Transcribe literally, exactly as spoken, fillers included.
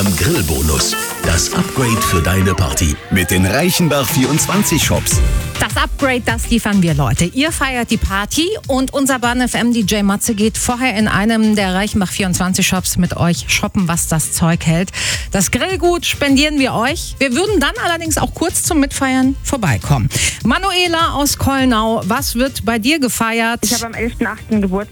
M Grillbonus. Das Upgrade für deine Party mit den Reichenbach vierundzwanzig Shops. Das Upgrade, das liefern wir, Leute. Ihr feiert die Party und unser Bahn F M D J Matze geht vorher in einem der Reichenbach vierundzwanzig Shops mit euch shoppen, was das Zeug hält. Das Grillgut spendieren wir euch. Wir würden dann allerdings auch kurz zum Mitfeiern vorbeikommen. Manuela aus Kollnau, was wird bei dir gefeiert? Ich habe am elften achten Geburtstag.